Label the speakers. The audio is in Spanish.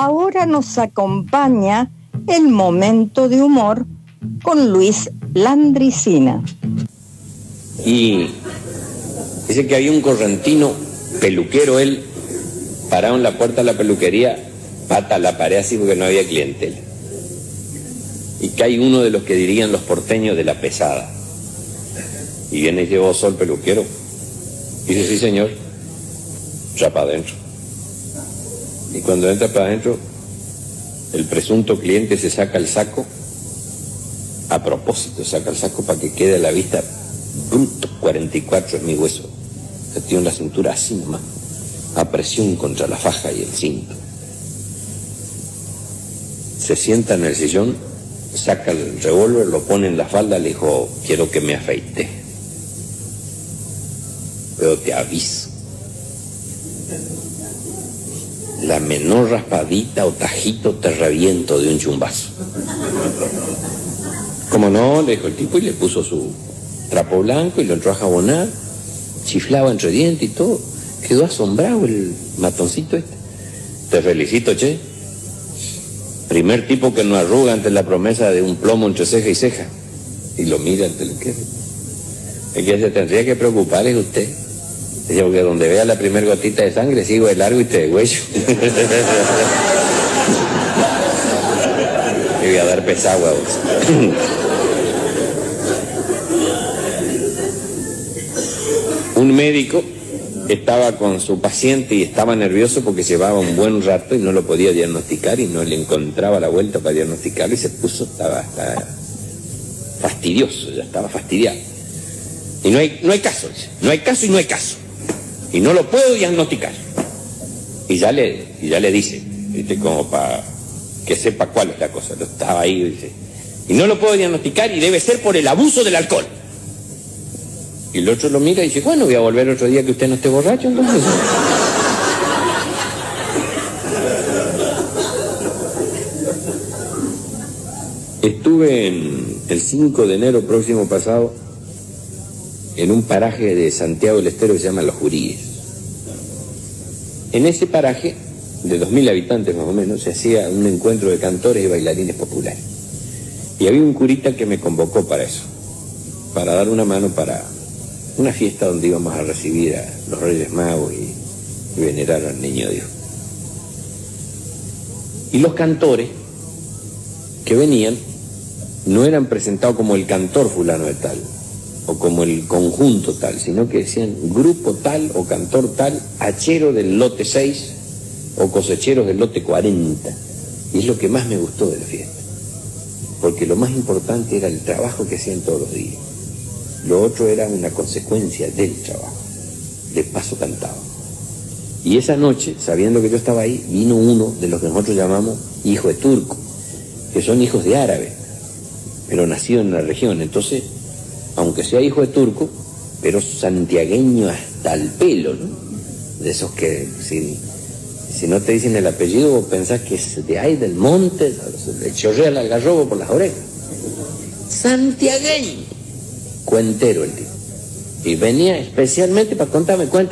Speaker 1: ahora nos acompaña el momento de humor con Luis Landricina.
Speaker 2: Y dice que había un correntino, peluquero él, parado en la puerta de la peluquería, pata a la pared así porque no había clientela. Y que hay uno de los que dirían los porteños de la pesada. Y viene y llevó el peluquero. Y dice, sí señor, ya para adentro. Y cuando entra para adentro, el presunto cliente se saca el saco, a propósito saca el saco para que quede a la vista, bruto, 44 es mi hueso. Se tiene la cintura así nomás, a presión contra la faja y el cinto. Se sienta en el sillón, saca el revólver, lo pone en la falda, le dijo, quiero que me afeite. Pero te aviso, la menor raspadita o tajito te reviento de un chumbazo. Como no, le dijo el tipo y le puso su trapo blanco y lo entró a jabonar, chiflaba entre dientes y todo. Quedó asombrado el matoncito este. Te felicito, che. Primer tipo que no arruga ante la promesa de un plomo entre ceja y ceja. Y lo mira ante el que se tendría que preocupar es usted. Dice, porque donde vea la primer gotita de sangre, sigo de largo y te degüello. Te voy a dar pesagua a vos. Un médico estaba con su paciente y estaba nervioso porque llevaba un buen rato y no lo podía diagnosticar y no le encontraba la vuelta para diagnosticarlo y se puso, estaba fastidioso, ya estaba fastidiado. Y no hay caso, dice. No hay caso y no hay caso. Y no lo puedo diagnosticar. Y ya le dice, ¿viste? Como para que sepa cuál es la cosa. Lo estaba ahí, dice. Y no lo puedo diagnosticar y debe ser por el abuso del alcohol. Y el otro lo mira y dice, bueno, voy a volver otro día que usted no esté borracho, entonces. Estuve el 5 de enero próximo pasado en un paraje de Santiago del Estero que se llama Los Juríes. En ese paraje, de 2000 habitantes más o menos, se hacía un encuentro de cantores y bailarines populares. Y había un curita que me convocó para eso, para dar una mano para una fiesta donde íbamos a recibir a los Reyes Magos y venerar al Niño Dios. Y los cantores que venían no eran presentados como el cantor fulano de tal, o como el conjunto tal, sino que decían grupo tal o cantor tal, hachero del lote 6 o cosecheros del lote 40. Y es lo que más me gustó de la fiesta, porque lo más importante era el trabajo que hacían todos los días. Lo otro era una consecuencia del trabajo. De paso cantaban. Y esa noche, sabiendo que yo estaba ahí, vino uno de los que nosotros llamamos hijo de turco, que son hijos de árabe, pero nacido en la región. Entonces, aunque sea hijo de turco, pero santiagueño hasta el pelo, ¿no? De esos que si no te dicen el apellido, vos pensás que es de ahí del monte, le chorrea el algarrobo por las orejas. Santiagueño, cuentero el tipo. Y venía especialmente para contarme cuentos.